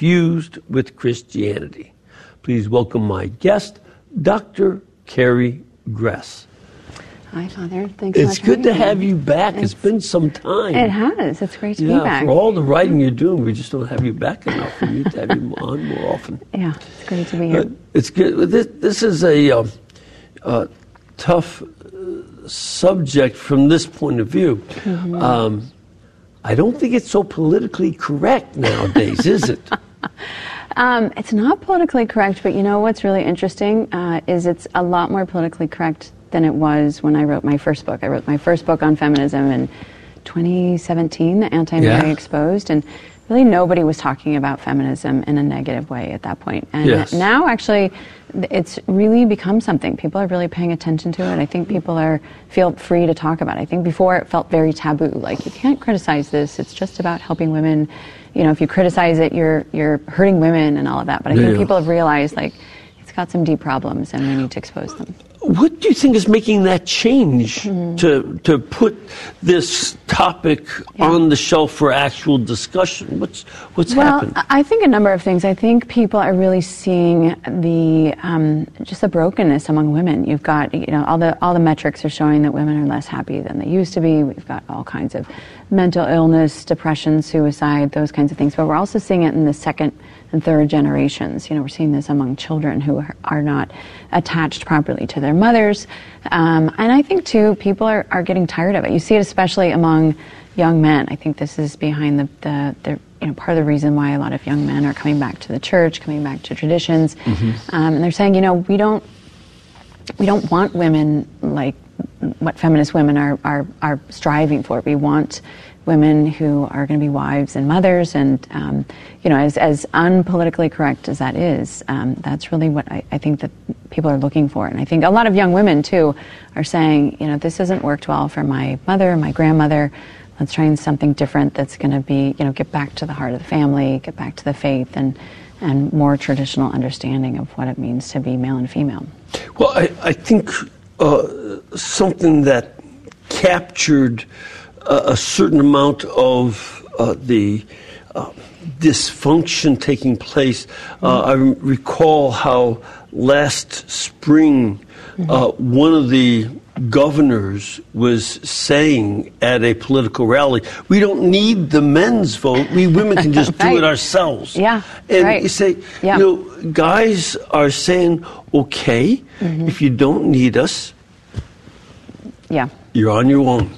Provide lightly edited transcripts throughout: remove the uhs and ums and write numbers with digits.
infused with Christianity. Please welcome my guest, Dr. Carrie Gress. Hi, Father. Thanks so much. It's good to have you back. It's been some time. It has. It's great to be back. For all the writing you're doing, we just don't have you back enough. We need to have you on more often. Yeah, it's great to be here. It's good. This is a tough subject from this point of view. Mm-hmm. I don't think it's so politically correct nowadays, is it? It's not politically correct, but you know what's really interesting is it's a lot more politically correct than it was when I wrote my first book. I wrote my first book on feminism in 2017, The Anti-Mary Exposed, and really nobody was talking about feminism in a negative way at that point. And now actually it's really become something. People are really paying attention to it. I think people feel free to talk about it. I think before it felt very taboo, like you can't criticize this, it's just about helping women. You know, if you criticize it, you're hurting women and all of that. But I think people have realized, like, it's got some deep problems and we need to expose them. What do you think is making that change to put this topic on the shelf for actual discussion? What's happened? Well, I think a number of things. I think people are really seeing the just the brokenness among women. You've got, you know, all the metrics are showing that women are less happy than they used to be. We've got all kinds of mental illness, depression, suicide, those kinds of things. But we're also seeing it in the second and third generations. You know, we're seeing this among children who are not attached properly to their mothers. And I think, too, people are getting tired of it. You see it especially among young men. I think this is behind the you know, part of the reason why a lot of young men are coming back to the church, coming back to traditions. And they're saying, you know, we don't want women like what feminist women are striving for. We want women who are going to be wives and mothers, and you know, as unpolitically correct as that is, that's really what I think that people are looking for. And I think a lot of young women too are saying, you know, this hasn't worked well for my mother, my grandmother. Let's try something different that's going to be, you know, get back to the heart of the family, get back to the faith, and more traditional understanding of what it means to be male and female. Well, I think something that captured a certain amount of the dysfunction taking place. I recall how last spring one of the governors was saying at a political rally, we don't need the men's vote. We women can just do it ourselves. And you say, you know, guys are saying, okay, if you don't need us, you're on your own.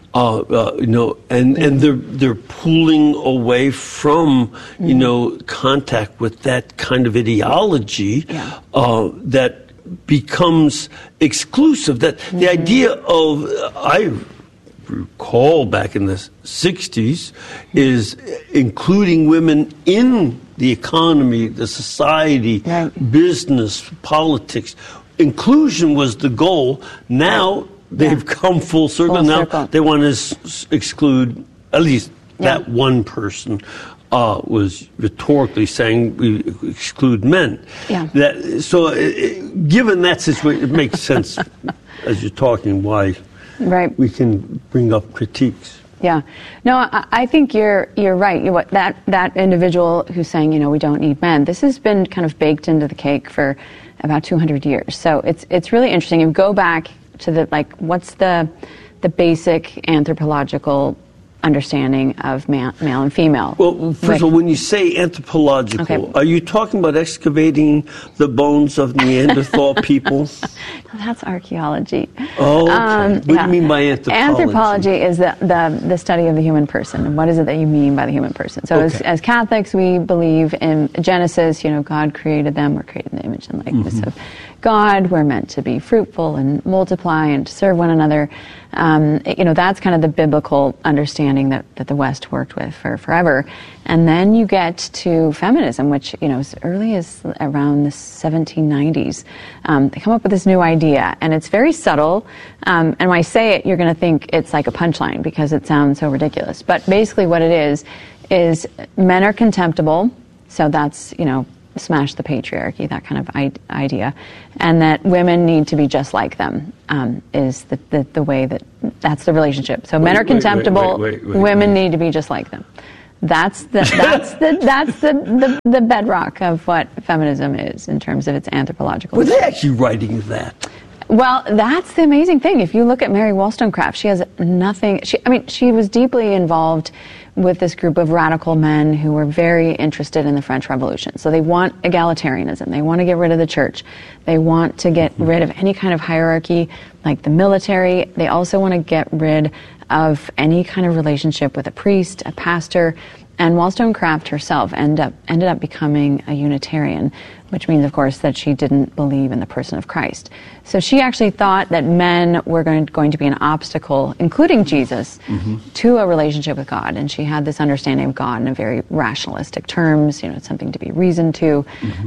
You know, and they're pulling away from you know, contact with that kind of ideology that becomes exclusive. That the idea of, I recall back in the 60s, is including women in the economy, the society, business, politics. Inclusion was the goal. Now they've come full circle. Now they want to exclude at least that one person. Was rhetorically saying we exclude men. So given that situation, it makes sense as you're talking why we can bring up critiques. No, I think you're right. That individual who's saying, you know, we don't need men, this has been kind of baked into the cake for about 200 years. So it's really interesting. You go back to what's the basic anthropological understanding of male and female. Well, first of all, when you say anthropological, are you talking about excavating the bones of Neanderthal people? That's archaeology. Oh, okay. What do you mean by anthropology? Anthropology is the study of the human person. And what is it that you mean by the human person? So as Catholics, we believe in Genesis, you know, God created them. We're created in the image and likeness of God. We're meant to be fruitful and multiply and to serve one another. You know, that's kind of the biblical understanding that the West worked with for forever. And then you get to feminism, which, you know, as early as around the 1790s, they come up with this new idea, and it's very subtle. And when I say it, you're going to think it's like a punchline because it sounds so ridiculous. But basically what it is men are contemptible, so that's, you know, smash the patriarchy, that kind of idea, and that women need to be just like them, is the way that's the relationship. So men are contemptible, women need to be just like them. That's the bedrock of what feminism is in terms of its anthropological. Were they actually writing that? Well, that's the amazing thing. If you look at Mary Wollstonecraft, she has nothing. She was deeply involved with this group of radical men who were very interested in the French Revolution. So they want egalitarianism. They want to get rid of the church. They want to get rid of any kind of hierarchy, like the military. They also want to get rid of any kind of relationship with a priest, a pastor. And Wollstonecraft herself ended up becoming a Unitarian, which means, of course, that she didn't believe in the person of Christ. So she actually thought that men were going to be an obstacle, including Jesus, to a relationship with God. And she had this understanding of God in a very rationalistic terms. It's something to be reasoned to.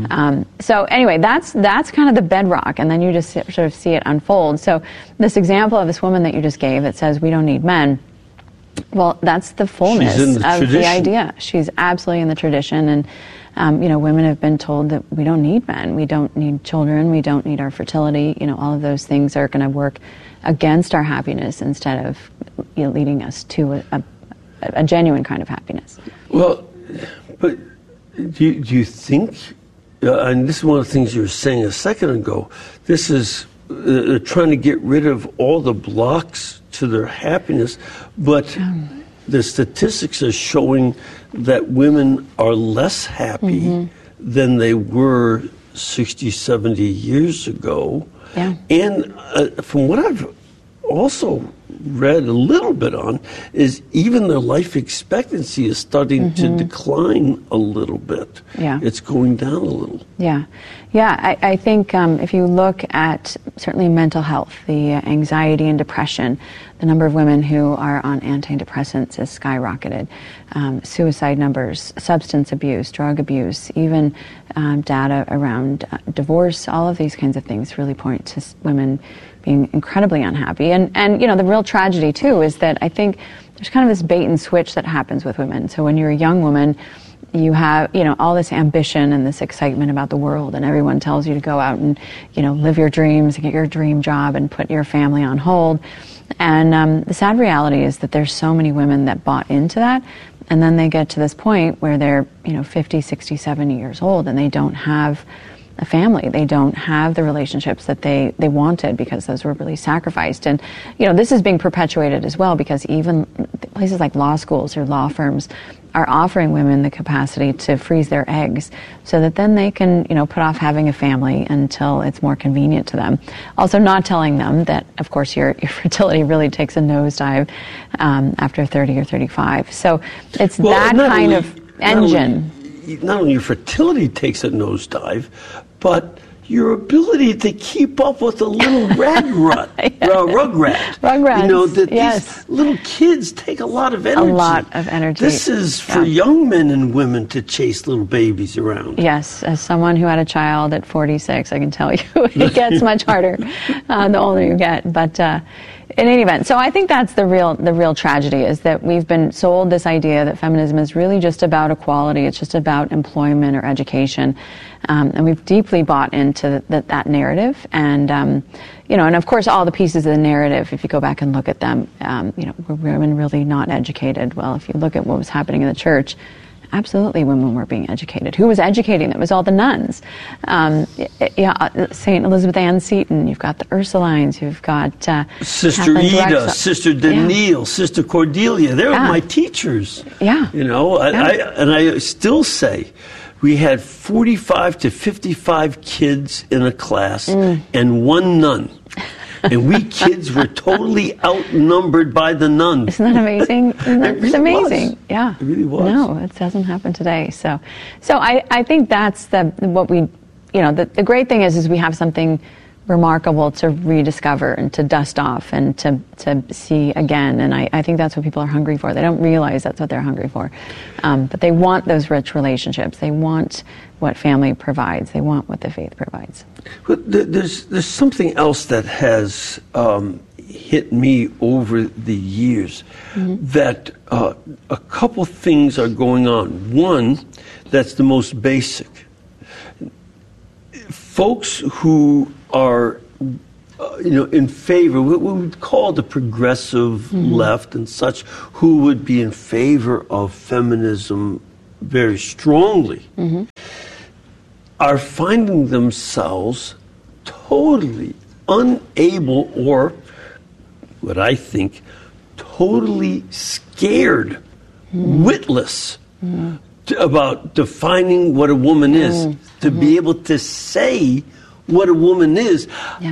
So anyway, that's kind of the bedrock, and then you just sort of see it unfold. So this example of this woman that you just gave that says we don't need men. Well, that's the fullness of the idea. She's absolutely in the tradition, and women have been told that we don't need men, we don't need children, we don't need our fertility. All of those things are going to work against our happiness instead of leading us to a genuine kind of happiness. Well, but do you think? And this is one of the things you were saying a second ago. This is trying to get rid of all the blocks to their happiness, but the statistics are showing that women are less happy than they were 60, 70 years ago. Yeah. And from what I've also read a little bit on, is even their life expectancy is starting to decline a little bit. Yeah. It's going down a little. Yeah. Yeah, I think if you look at certainly mental health, the anxiety and depression, the number of women who are on antidepressants has skyrocketed. Suicide numbers, substance abuse, drug abuse, even data around divorce, all of these kinds of things really point to women being incredibly unhappy. And the real tragedy, too, is that I think there's kind of this bait and switch that happens with women. So when you're a young woman, you have, all this ambition and this excitement about the world, and everyone tells you to go out and, live your dreams and get your dream job and put your family on hold. And the sad reality is that there's so many women that bought into that, and then they get to this point where they're, 50, 60, 70 years old, and they don't have a family. They don't have the relationships that they wanted because those were really sacrificed. And, this is being perpetuated as well because even places like law schools or law firms are offering women the capacity to freeze their eggs so that then they can, put off having a family until it's more convenient to them. Also not telling them that, of course, your fertility really takes a nosedive after 30 or 35. So it's that kind of engine. Not only your fertility takes a nosedive, but your ability to keep up with a little rugrat. Rugrats. These little kids take a lot of energy. A lot of energy. This is for young men and women to chase little babies around. Yes, as someone who had a child at 46, I can tell you it gets much harder the older you get. But in any event, so I think that's the real tragedy is that we've been sold this idea that feminism is really just about equality. It's just about employment or education. And we've deeply bought into that narrative. And, and of course, all the pieces of the narrative, if you go back and look at them, were women really not educated? Well, if you look at what was happening in the church, absolutely women were being educated. Who was educating them? It was all the nuns. St. Elizabeth Ann Seton, you've got the Ursulines, you've got Sister Ida, Sister Danielle, Sister Cordelia. They were my teachers. Yeah. I still say, we had 45 to 55 kids in a class and one nun. And we kids were totally outnumbered by the nuns. Isn't that amazing? It's amazing. Was. Yeah. It really was. No, it doesn't happen today. So I think that's the great thing is we have something remarkable to rediscover and to dust off and to see again. And I think that's what people are hungry for. They don't realize that's what they're hungry for. But they want those rich relationships. They want what family provides. They want what the faith provides. But there's something else that has hit me over the years, that a couple things are going on. One, that's the most basic. Folks who are in favor, what we would call the progressive left and such, who would be in favor of feminism very strongly, are finding themselves totally unable, or what I think, totally scared, witless about defining what a woman is. To be able to say what a woman is,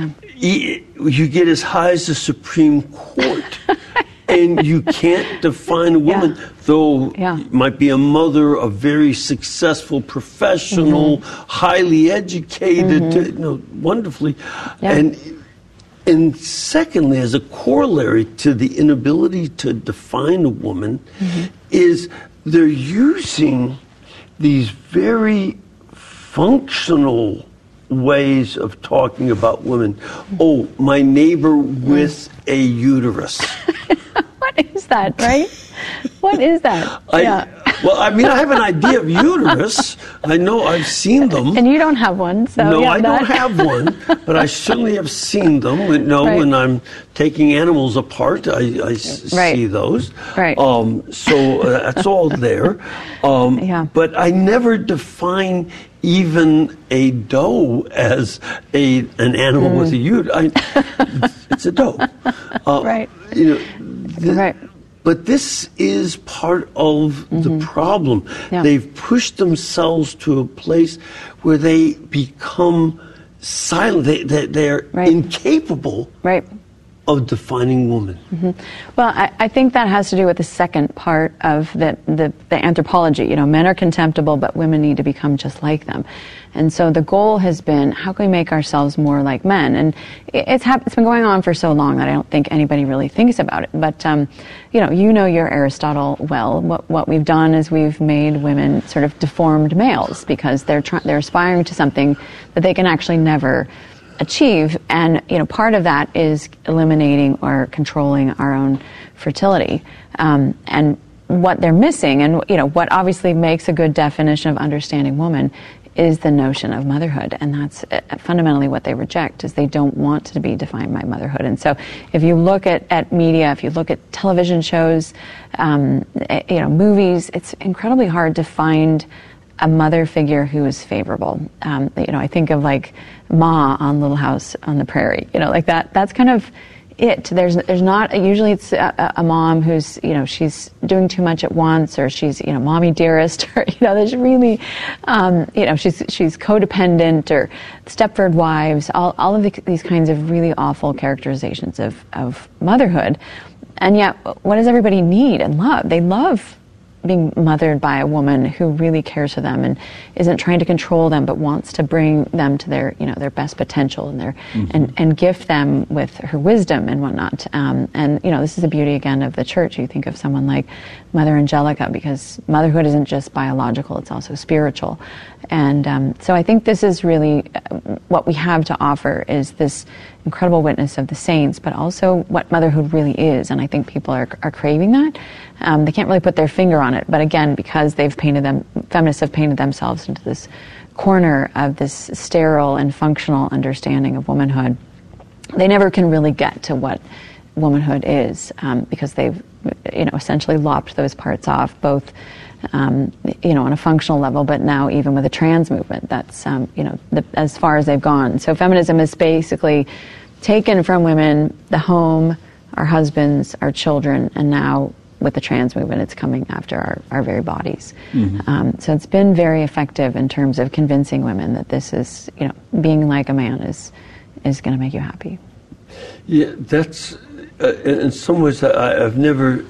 you get as high as the Supreme Court. And you can't define a woman, though you might be a mother, a very successful professional, highly educated, wonderfully. And secondly, as a corollary to the inability to define a woman, is they're using these very functional ways of talking about women. Oh, my neighbor with a uterus. What is that, right? What is that? Well, I mean, I have an idea of uterus. I know I've seen them. And you don't have one, so no, I don't have one, but I certainly have seen them. When I'm taking animals apart, I see those. Right. So that's all there. But I never define even a doe as an animal with a uterus. It's a doe. Right. Right. But this is part of the problem. They've pushed themselves to a place where they become silent. They're incapable of defining woman. Well, I think that has to do with the second part of the anthropology. Men are contemptible, but women need to become just like them. And so the goal has been, how can we make ourselves more like men? And it's been going on for so long that I don't think anybody really thinks about it. But, your Aristotle well. What we've done is we've made women sort of deformed males because they're aspiring to something that they can actually never achieve. And, part of that is eliminating or controlling our own fertility. And what they're missing, and, what obviously makes a good definition of understanding woman is the notion of motherhood, and that's fundamentally what they reject, is they don't want to be defined by motherhood. And so if you look at media, if you look at television shows, movies, it's incredibly hard to find a mother figure who is favorable. I think of like Ma on Little House on the Prairie, like that. That's kind of it. There's not, usually it's a mom who's, she's doing too much at once, or she's, mommy dearest, or, there's really, she's codependent, or Stepford Wives, all of these kinds of really awful characterizations of motherhood. And yet, what does everybody need and love? They love being mothered by a woman who really cares for them and isn't trying to control them, but wants to bring them to their, their best potential and their, and gift them with her wisdom and whatnot. And this is the beauty again of the church. You think of someone like Mother Angelica, because motherhood isn't just biological; it's also spiritual. And so I think this is really what we have to offer, is this incredible witness of the saints, but also what motherhood really is. And I think people are craving that. They can't really put their finger on it, but again, because feminists have painted themselves into this corner of this sterile and functional understanding of womanhood, they never can really get to what womanhood is, because they've, essentially lopped those parts off, both, on a functional level, but now even with the trans movement, that's, as far as they've gone. So feminism has basically taken from women the home, our husbands, our children, and now with the trans movement, it's coming after our very bodies. So it's been very effective in terms of convincing women that this is, being like a man is going to make you happy. Yeah, that's, in some ways, I've never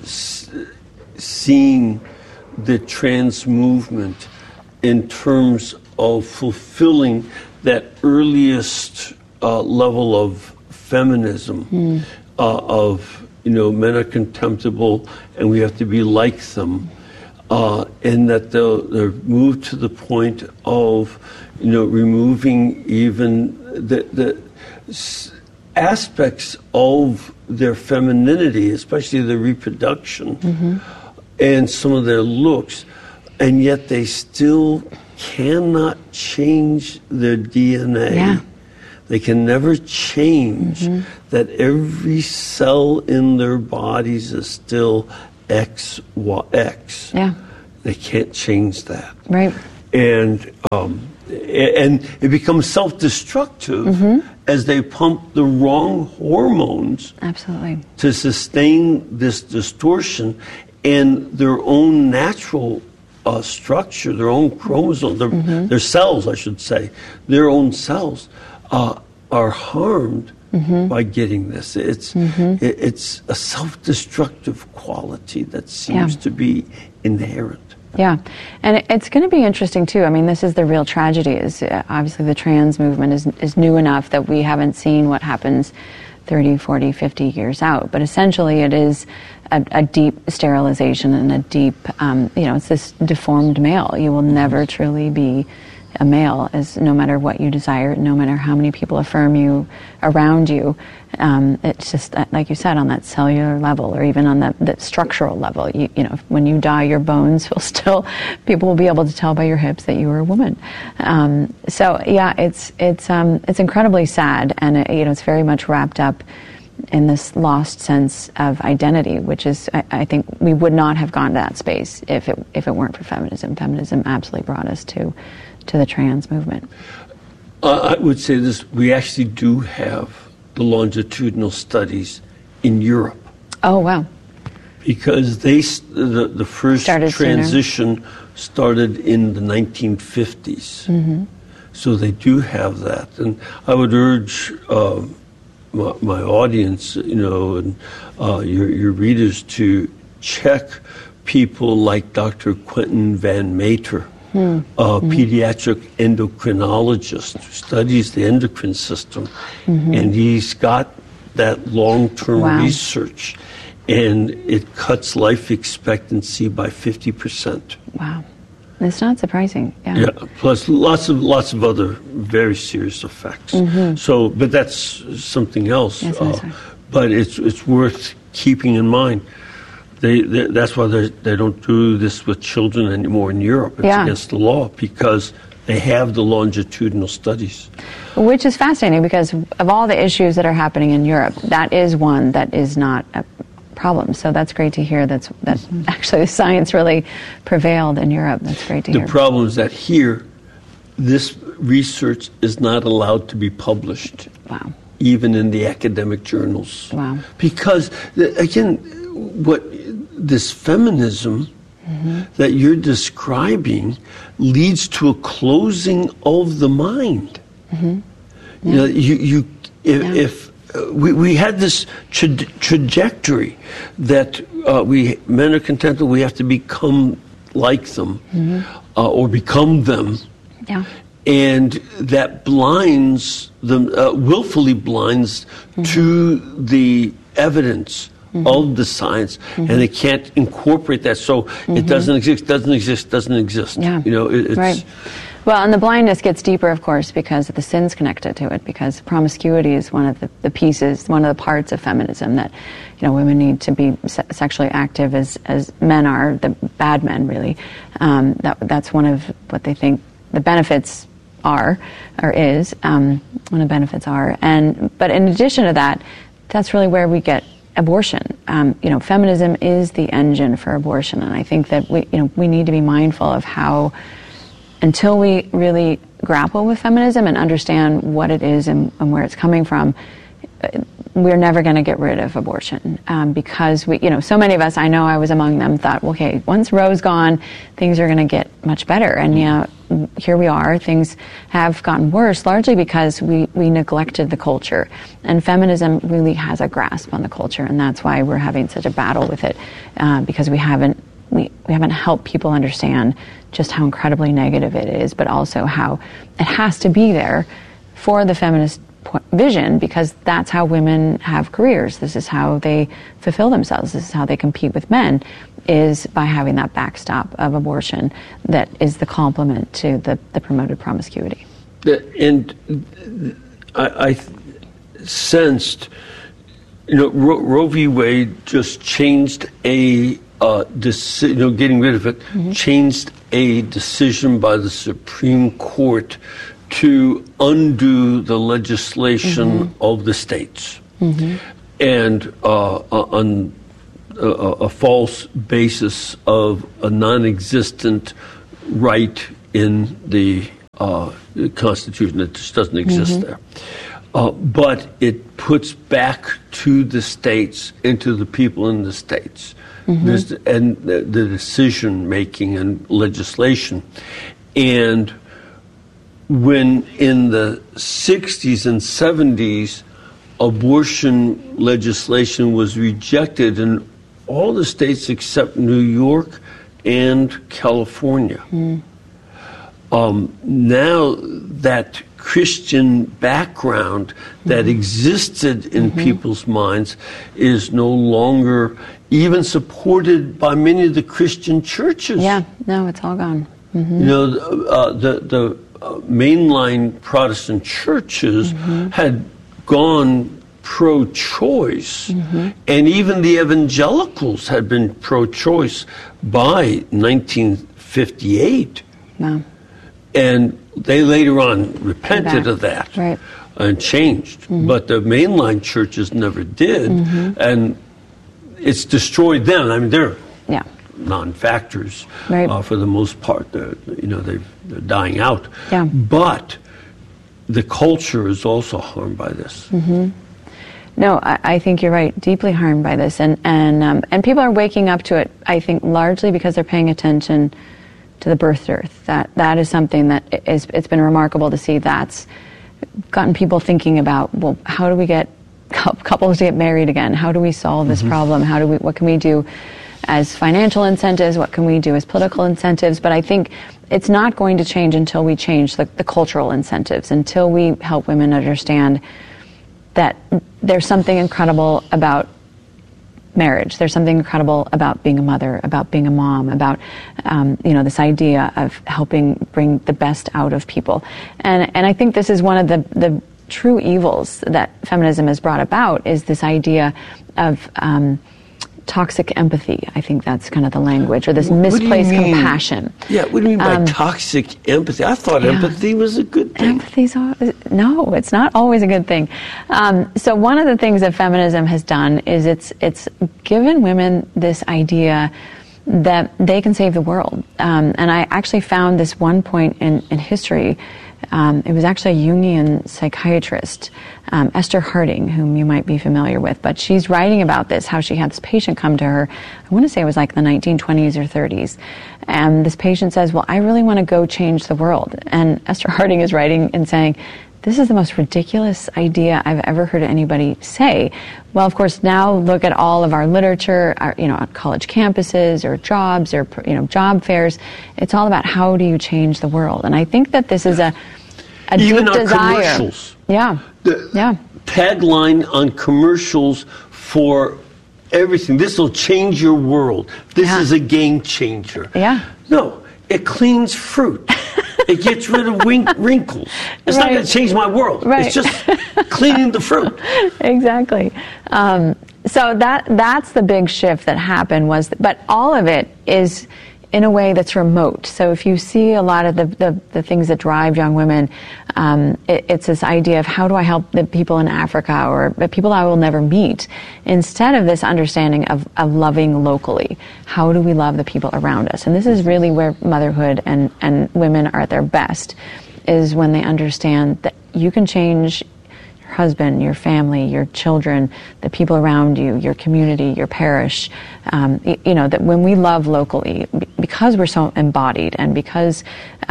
seen the trans movement in terms of fulfilling that earliest level of feminism, of, men are contemptible and we have to be like them, and that they're moved to the point of, removing even the aspects of their femininity, especially the reproduction, and some of their looks, and yet they still cannot change their DNA. they can never change that every cell in their bodies is still XX. Yeah. They can't change that. Right. And it becomes self-destructive as they pump the wrong hormones. Absolutely. To sustain this distortion, and their own natural structure, their own chromosomes, their cells, I should say, their own cells are harmed by getting this. It's a self-destructive quality that seems to be inherent. Yeah, and it's going to be interesting too. I mean, this is the real tragedy. Is obviously the trans movement is new enough that we haven't seen what happens 30, 40, 50 years out. But essentially, it is a deep sterilization and a deep, it's this deformed male. You will never truly be a male, as no matter what you desire, no matter how many people affirm you around you. It's just, like you said, on that cellular level, or even on the structural level. You know, when you die, your bones will still, people will be able to tell by your hips that you were a woman. So yeah, it's incredibly sad, and it's very much wrapped up in this lost sense of identity, which is, I think, we would not have gone to that space if it weren't for feminism. Feminism absolutely brought us to the trans movement. I would say this: we actually do have the longitudinal studies in Europe. Oh, wow. Because the first transition started in the 1950s. So they do have that. And I would urge my audience, and your readers to check people like Dr. Quentin Van Meter, a pediatric endocrinologist who studies the endocrine system, and he's got that long-term research, and it cuts life expectancy by 50%. Wow, it's not surprising. Yeah, plus lots of other very serious effects. So, but that's something else. Yes, but it's worth keeping in mind. That's why they don't do this with children anymore in Europe. It's against the law because they have the longitudinal studies. Which is fascinating because of all the issues that are happening in Europe, that is one that is not a problem. So that's great to hear that actually the science really prevailed in Europe. That's great to hear. The problem is that here, this research is not allowed to be published. Wow. Even in the academic journals. Wow. Because, again, what this feminism that you're describing leads to a closing of the mind. If we had this trajectory that men are content that we have to become like them or become them. Yeah. And that blinds them, willfully blinds to the evidence of the science, and they can't incorporate that. So it doesn't exist. Yeah. It's right. Well, and the blindness gets deeper, of course, because of the sins connected to it, because promiscuity is one of the pieces, one of the parts of feminism that, women need to be sexually active as men are, the bad men, really. That's one of what they think the benefits are, or is, one of the benefits are. But in addition to that, that's really where we get abortion. Feminism is the engine for abortion, and I think that we need to be mindful of how, until we really grapple with feminism and understand what it is and where it's coming from, we're never going to get rid of abortion, because so many of us, I know I was among them, thought, okay, once Roe's gone, things are going to get much better. And here we are, things have gotten worse, largely because we neglected the culture. And feminism really has a grasp on the culture, and that's why we're having such a battle with it, because we haven't helped people understand just how incredibly negative it is, but also how it has to be there for the feminist vision, because that's how women have careers. This is how they fulfill themselves. This is how they compete with men, is by having that backstop of abortion that is the complement to the promoted promiscuity. And I sensed, Roe v. Wade just changed a decision, getting rid of it, changed a decision by the Supreme Court to undo the legislation of the states, and on a false basis of a non-existent right in the Constitution that just doesn't exist there. But it puts back to the states and to the people in the states and the decision making and legislation. And when in the 60s and 70s abortion legislation was rejected in all the states except New York and California, now that Christian background that existed in people's minds is no longer even supported by many of the Christian churches. Yeah, no, it's all gone. You know, the mainline Protestant churches had gone pro-choice, and even the evangelicals had been pro-choice by 1958. Wow. And they later on repented of that and changed. But the mainline churches never did. And it's destroyed them. I mean, they're non-factors for the most part. They're dying out. Yeah. But the culture is also harmed by this. No, I think you're right. Deeply harmed by this. And people are waking up to it, I think, largely because they're paying attention to the birth dearth. That is something that it's been remarkable to see. That's gotten people thinking about, well, how do we get couples to get married again? How do we solve this problem? What can we do as financial incentives? What can we do as political incentives? But I think it's not going to change until we change the cultural incentives, until we help women understand that there's something incredible about marriage. There's something incredible about being a mother, about being a mom, about this idea of helping bring the best out of people. And I think this is one of the true evils that feminism has brought about, is this idea of toxic empathy. I think that's kind of the language, or this misplaced compassion. Yeah, what do you mean by toxic empathy? I thought empathy was a good thing. No, it's not always a good thing. So one of the things that feminism has done is it's given women this idea that they can save the world. And I actually found this one point in history. It was actually a Jungian psychiatrist, Esther Harding, whom you might be familiar with, but she's writing about this, how she had this patient come to her, I want to say it was like the 1920s or 30s, and this patient says, well, I really want to go change the world. And Esther Harding is writing and saying, this is the most ridiculous idea I've ever heard anybody say. Well, of course, now look at all of our literature, on college campuses or jobs or, job fairs. It's all about how do you change the world. And I think that this is a even deep desire. Commercials. Yeah. Tagline on commercials for everything. This will change your world. This is a game changer. Yeah. No, it cleans fruit. It gets rid of wrinkles. It's not going to change my world. Right. It's just cleaning the fruit. Exactly. So that's the big shift that happened but all of it is in a way that's remote. So if you see a lot of the things that drive young women, it's this idea of how do I help the people in Africa or the people I will never meet, instead of this understanding of loving locally. How do we love the people around us? And this is really where motherhood and women are at their best, is when they understand that you can change your husband, your family, your children, the people around you, your community, your parish. That when we love locally, because we're so embodied and because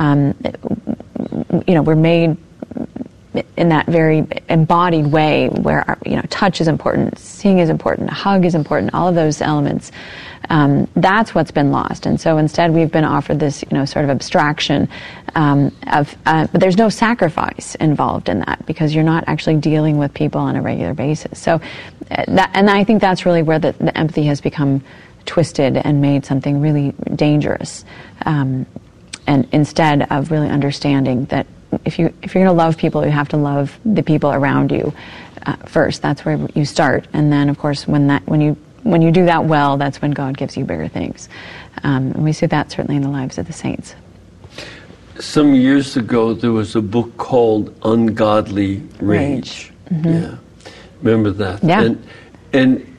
we're made in that very embodied way where touch is important, seeing is important, a hug is important, all of those elements. That's what's been lost. And so instead we've been offered this sort of abstraction but there's no sacrifice involved in that, because you're not actually dealing with people on a regular basis. So and I think that's really where the empathy has become twisted and made something really dangerous. And instead of really understanding that if you're going to love people, you have to love the people around you first. That's where you start. And then, of course, when when you do that well, that's when God gives you bigger things. And we see that certainly in the lives of the saints. Some years ago, there was a book called Ungodly Rage. Mm-hmm. Yeah, remember that? Yeah. And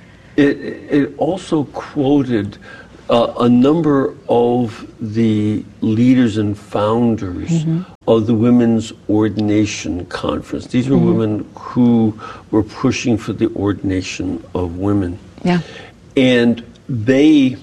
it also quoted a number of the leaders and founders mm-hmm. of the Women's Ordination Conference. These were mm-hmm. women who were pushing for the ordination of women. Yeah. And they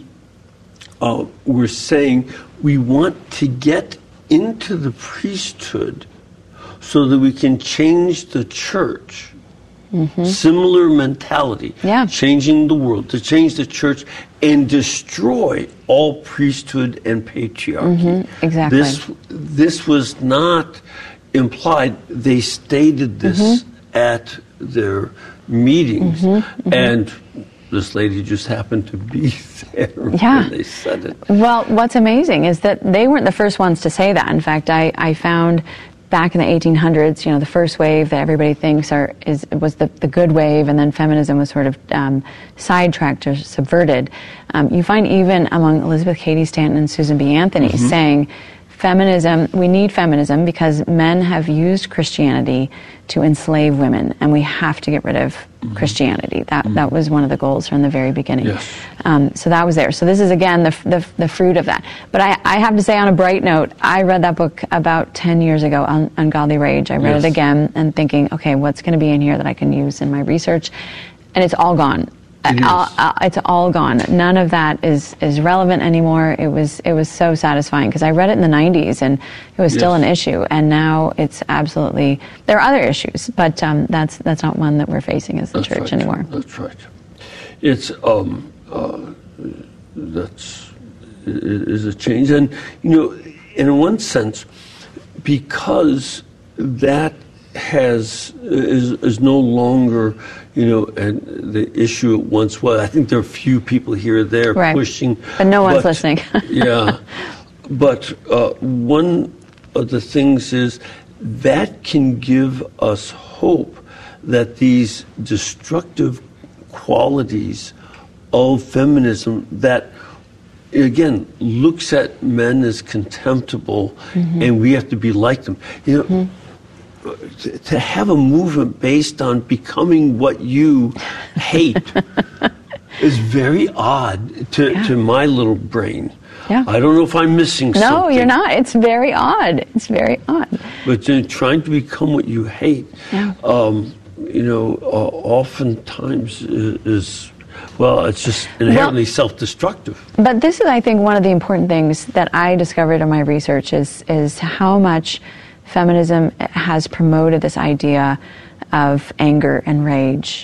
were saying, we want to get into the priesthood so that we can change the church. Mm-hmm. Similar mentality, yeah. changing the world, to change the church and destroy all priesthood and patriarchy. Mm-hmm. Exactly. This was not implied. They stated this mm-hmm. at their meetings, mm-hmm. Mm-hmm. and this lady just happened to be there yeah. when they said it. Well, what's amazing is that they weren't the first ones to say that. In fact, I found back in the 1800s, the first wave that everybody thinks was the good wave, and then feminism was sort of sidetracked or subverted. You find even among Elizabeth Cady Stanton and Susan B. Anthony mm-hmm. saying, we need feminism because men have used Christianity to enslave women, and we have to get rid of mm-hmm. Christianity. That was one of the goals from the very beginning. Yes. So that was there. So this is, again, the fruit of that. But I have to say, on a bright note, I read that book about 10 years ago, Ungodly Rage. I read yes. it again and thinking, okay, what's going to be in here that I can use in my research? And it's all gone. It's all gone. None of that is relevant anymore. It was so satisfying because I read it in the 90s and it was still yes. an issue, and now it's absolutely. There are other issues, but that's not one that we're facing as the church anymore. That's right. It's is a change, and in one sense, because that is no longer and the issue it once was. I think there are a few people here or there right. pushing, but no one's listening. Yeah, but one of the things is that can give us hope that these destructive qualities of feminism that again looks at men as contemptible mm-hmm. and we have to be like them. Mm-hmm. To have a movement based on becoming what you hate is very odd to my little brain. Yeah. I don't know if I'm missing something. No, you're not. It's very odd. It's very odd. But trying to become what you hate, yeah. Oftentimes is, well, it's just inherently self-destructive. But this is, I think, one of the important things that I discovered in my research is how much feminism has promoted this idea of anger and rage.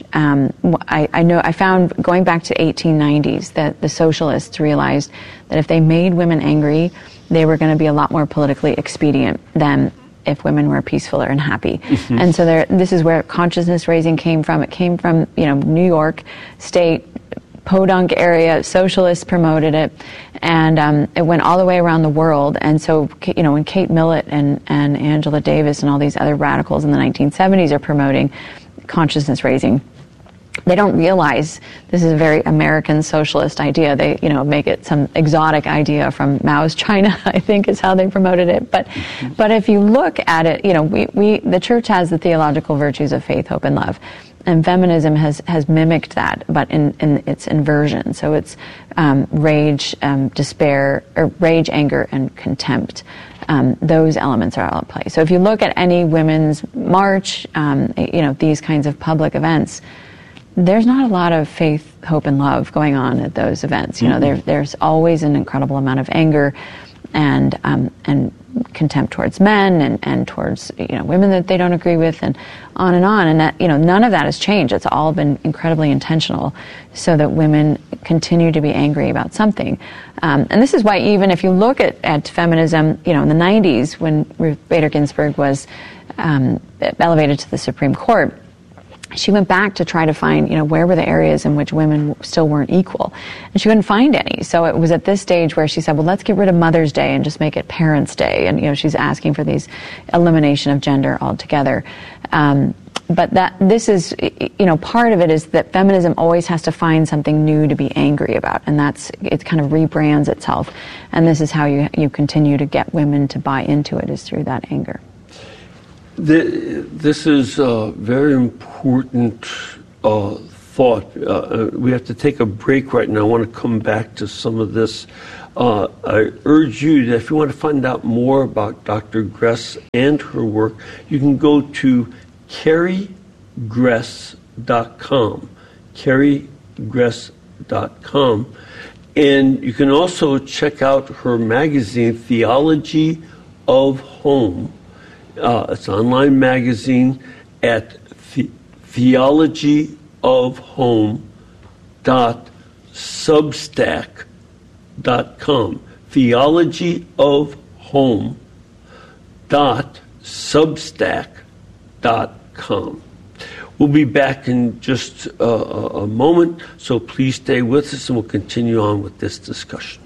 I found, going back to 1890s, that the socialists realized that if they made women angry, they were going to be a lot more politically expedient than if women were peaceful and happy. Mm-hmm. And so this is where consciousness raising came from. It came from New York State, Podunk area. Socialists promoted it, and it went all the way around the world. And so, when Kate Millett and Angela Davis and all these other radicals in the 1970s are promoting consciousness raising, they don't realize this is a very American socialist idea. They, make it some exotic idea from Mao's China, I think is how they promoted it. But if you look at it, the church has the theological virtues of faith, hope, and love. And feminism has mimicked that, but in its inversion. So it's rage, despair, or rage, anger, and contempt. Those elements are all at play. So if you look at any women's march, these kinds of public events, there's not a lot of faith, hope, and love going on at those events. There's always an incredible amount of anger and contempt towards men and towards women that they don't agree with, and on. And that none of that has changed. It's all been incredibly intentional, so that women continue to be angry about something. And this is why, even if you look at feminism, in the 90s when Ruth Bader Ginsburg was elevated to the Supreme Court, she went back to try to find, where were the areas in which women still weren't equal. And she couldn't find any. So it was at this stage where she said, well, let's get rid of Mother's Day and just make it Parents' Day. And, she's asking for these elimination of gender altogether. But this is, part of it is that feminism always has to find something new to be angry about, and it kind of rebrands itself. And this is how you continue to get women to buy into it, is through that anger. This is a very important thought. We have to take a break right now. I want to come back to some of this. I urge you that if you want to find out more about Dr. Gress and her work, you can go to carriegress.com, carriegress.com. And you can also check out her magazine, Theology of Home. It's an online magazine at theologyofhome.substack.com. theologyofhome.substack.com. We'll be back in just a moment, so please stay with us and we'll continue on with this discussion.